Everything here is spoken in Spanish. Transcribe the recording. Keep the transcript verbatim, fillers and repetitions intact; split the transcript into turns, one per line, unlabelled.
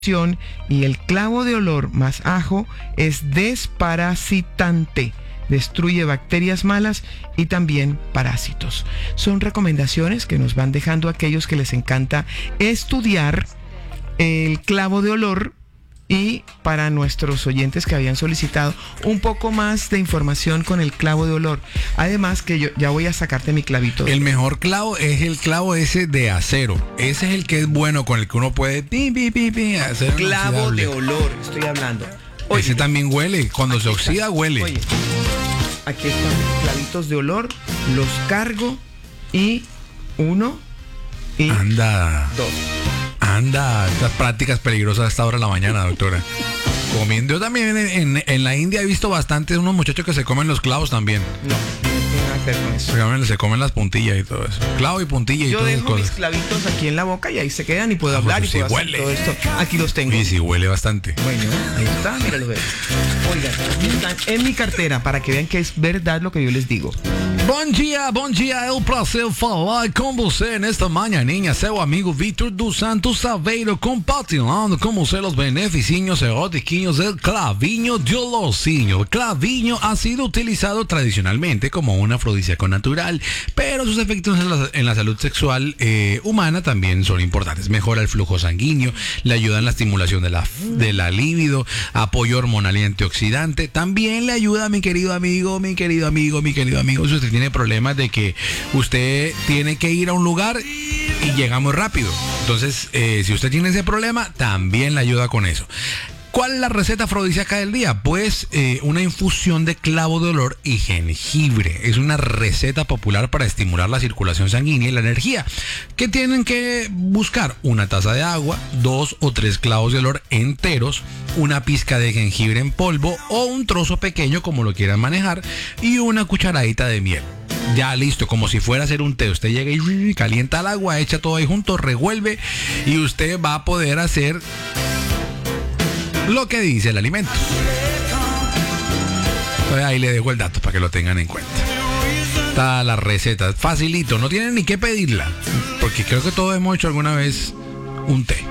y el clavo de olor más ajo es desparasitante. Destruye bacterias malas y también parásitos. Son recomendaciones que nos van dejando aquellos que les encanta estudiar el clavo de olor, y para nuestros oyentes que habían solicitado un poco más de información con el clavo de olor. Además que yo ya voy a sacarte mi clavito.
El mejor clavo es el clavo ese de acero. Ese es el que es bueno, con el que uno puede pi, pi, pi, pi, hacer
clavo de olor, estoy hablando.
Oye, ese también huele. Cuando se oxida,
está,
huele.
Oye, aquí están mis clavitos de olor. Los cargo y uno y
Anda.
dos.
Anda, estas prácticas peligrosas a esta hora de la mañana, doctora. Comiendo. Yo también en, en, en la India he visto bastante unos muchachos que se comen los clavos también.
No, no tiene nada que ver con eso.
Se comen, se comen las puntillas y todo eso. Clavo y puntilla y
Yo
todas esas
dejo mis
cosas.
clavitos aquí en la boca y ahí se quedan y puedo
Ah,
hablar
pues
y puedo
sí,
hacer
huele.
todo esto. Aquí los tengo.
Y sí, huele bastante.
Bueno, ahí está, míralo. Oigan, están en mi cartera para que vean que es verdad lo que yo les digo.
Bom dia, bom dia, é um prazer falar com você nesta manhãinha, seu amigo Víctor dos Santos Saveiro, compartilhando com você os benefícios eróticos del clavinho de olorcillo. El clavinho ha sido utilizado tradicionalmente como un afrodisíaco natural, pero sus efectos en la, en la salud sexual eh, humana también son importantes. Mejora el flujo sanguíneo, le ayuda en la estimulación de la, de la libido, apoyo hormonal y antioxidante. También le ayuda, mi querido amigo, mi querido amigo, mi querido amigo, si usted tiene problemas de que usted tiene que ir a un lugar y llega muy rápido. Entonces, eh, si usted tiene ese problema, también le ayuda con eso. ¿Cuál es la receta afrodisíaca del día? Pues eh, una infusión de clavo de olor y jengibre. Es una receta popular para estimular la circulación sanguínea y la energía. ¿Qué tienen que buscar? Una taza de agua, dos o tres clavos de olor enteros, una pizca de jengibre en polvo o un trozo pequeño como lo quieran manejar y una cucharadita de miel. Ya listo, como si fuera a hacer un té. Usted llega y calienta el agua, echa todo ahí junto, revuelve y usted va a poder hacer lo que dice el alimento. Entonces ahí le dejo el dato para que lo tengan en cuenta. Está la receta, facilito, no tienen ni que pedirla, porque creo que todos hemos hecho alguna vez un té.